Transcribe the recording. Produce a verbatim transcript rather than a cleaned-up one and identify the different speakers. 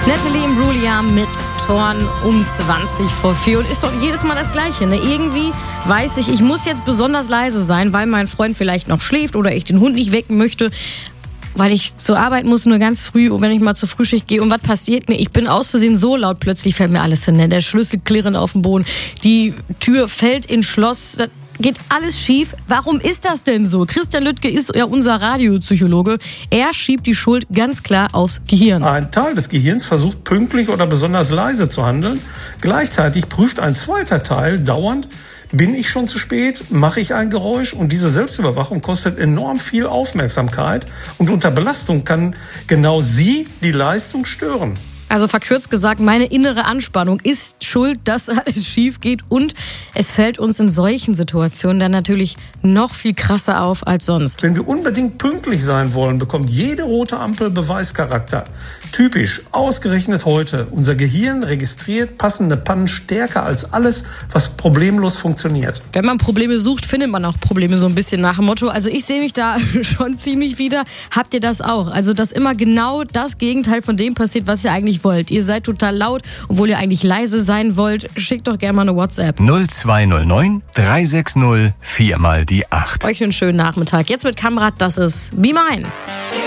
Speaker 1: Natalie Imbruglia mit Torn um zwanzig vor vier. Und ist doch jedes Mal das Gleiche. Ne? Irgendwie weiß ich, ich muss jetzt besonders leise sein, weil mein Freund vielleicht noch schläft oder ich den Hund nicht wecken möchte, weil ich zur Arbeit muss, nur ganz früh, und wenn ich mal zur Frühschicht gehe. Und was passiert? Nee, ich bin aus Versehen so laut, plötzlich fällt mir alles hin. Ne? Der Schlüssel klirren auf den Boden, die Tür fällt ins Schloss. Das geht alles schief. Warum ist das denn so? Christian Lüttke ist ja unser Radiopsychologe. Er schiebt die Schuld ganz klar aufs Gehirn.
Speaker 2: Ein Teil des Gehirns versucht pünktlich oder besonders leise zu handeln. Gleichzeitig prüft ein zweiter Teil dauernd, bin ich schon zu spät? Mache ich ein Geräusch? Und diese Selbstüberwachung kostet enorm viel Aufmerksamkeit. Und unter Belastung kann genau sie die Leistung stören.
Speaker 1: Also verkürzt gesagt, meine innere Anspannung ist schuld, dass alles schief geht. Und es fällt uns in solchen Situationen dann natürlich noch viel krasser auf als sonst.
Speaker 2: Wenn wir unbedingt pünktlich sein wollen, bekommt jede rote Ampel Beweischarakter. Typisch, ausgerechnet heute. Unser Gehirn registriert passende Pannen stärker als alles, was problemlos funktioniert.
Speaker 1: Wenn man Probleme sucht, findet man auch Probleme, so ein bisschen nach dem Motto. Also ich sehe mich da schon ziemlich wieder. Habt ihr das auch? Also dass immer genau das Gegenteil von dem passiert, was ihr eigentlich wollt. Ihr seid total laut, obwohl ihr eigentlich leise sein wollt. Schickt doch gerne mal eine WhatsApp.
Speaker 3: null zwei null neun drei sechs null vier mal die acht.
Speaker 1: Euch einen schönen Nachmittag. Jetzt mit Kamrat, das ist Be Mine.